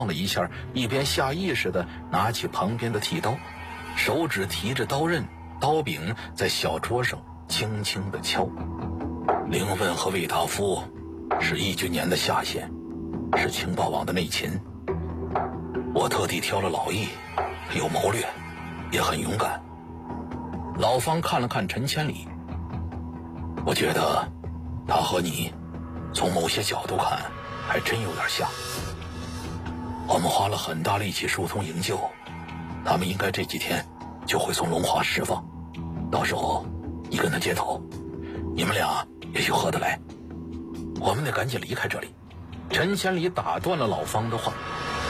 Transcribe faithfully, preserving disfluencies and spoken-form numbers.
了一下，一边下意识地拿起旁边的剃刀，手指提着刀刃，刀柄在小桌上轻轻地敲。凌问和魏大夫是义军年的下线，是情报网的内勤。我特地挑了老易，有谋略，也很勇敢。老方看了看陈千里，我觉得他和你从某些角度看还真有点像。我们花了很大力气疏通营救，他们应该这几天就会从龙华释放，到时候你跟他接头，你们俩也许合得来。我们得赶紧离开这里。陈千里打断了老方的话，